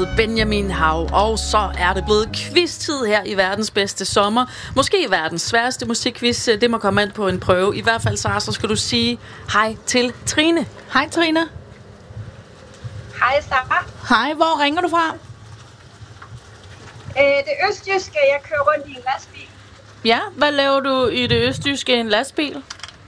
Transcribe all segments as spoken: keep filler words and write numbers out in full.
med Benjamin Hav. Og så er det blevet quiz-tid her i verdens bedste sommer. Måske verdens sværeste musikquiz. Det må komme an på en prøve. I hvert fald, Sara, så skal du sige hej til Trine. Hej, Trine. Hej, Sara. Hej, hvor ringer du fra? Øh, det østjyske, jeg kører rundt i en lastbil. Ja, hvad laver du i det østjyske i en lastbil?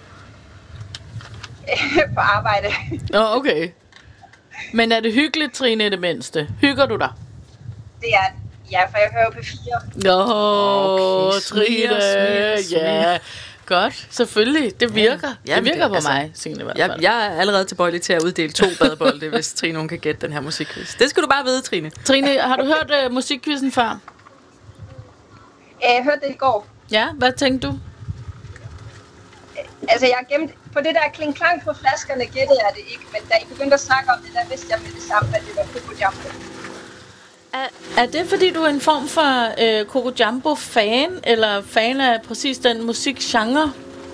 På arbejde. Nå, okay. Men er det hyggeligt, Trine, i det mindste? Hygger du dig? Det er ja, for jeg hører P fire. Nå, okay, Trine. smiger, smiger. Ja, godt. Selvfølgelig. Det virker. Ja, det virker det, på altså, mig, Signe, i hvert jeg, fald. jeg er allerede tilbøjelig til at uddele to badebolde, hvis Trine hun kan gætte den her musikquiz. Det skal du bare vide, Trine. Trine, har du hørt uh, musikquizzen før? Jeg hørte det i går. Ja, hvad tænkte du? Altså, jeg gemte på det der kling-klang på flaskerne, gættede jeg det ikke. Men da I begyndte at snakke om det, der vidste jeg med det samme, at det var Coco Jumbo. Er, er det, fordi du er en form for øh, Coco Jumbo-fan, eller fan af præcis den musikgenre?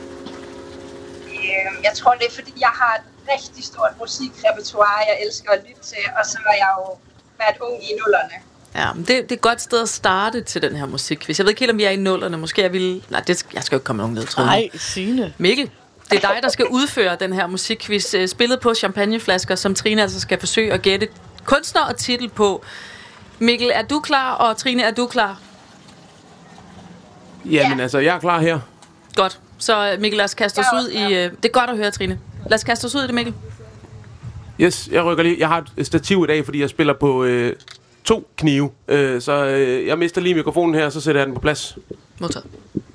Øh, jeg tror, det er, fordi jeg har et rigtig stort musikrepertoire, jeg elsker at lytte til. Og så har jeg jo været ung i nullerne. Ja, men det, det er et godt sted at starte til den her musikquiz. Jeg ved ikke helt, om vi er i nullerne. Måske jeg vil... Nej, det, jeg skal jo ikke komme nogen ned, tror jeg. Nej, Signe. Mikkel, det er dig, der skal udføre den her musikquiz. Spillet på champagneflasker, som Trine altså skal forsøge at gætte kunstner og titel på. Mikkel, er du klar? Og Trine, er du klar? Jamen, ja. altså, jeg er klar her. Godt. Så Mikkel, lad os kaste os ud i... Det er godt at høre, Trine. Lad os kaste os ud i det, Mikkel. Yes, jeg rykker lige. Jeg har et stativ i dag, fordi jeg spiller på øh, to knive. Øh, så øh, jeg mister lige mikrofonen her, så sætter jeg den på plads. Modtaget.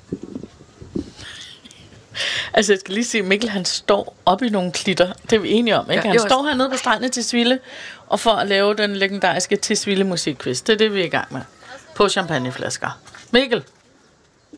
Altså, jeg skal lige sige, Mikkel, han står oppe i nogle klitter. Det er vi enige om, ikke? Han Ja, står hernede på stranden til Tisvilde, og for at lave den legendariske Tisvilde musikquiz. Det er det, vi er i gang med. På champagneflasker. Mikkel,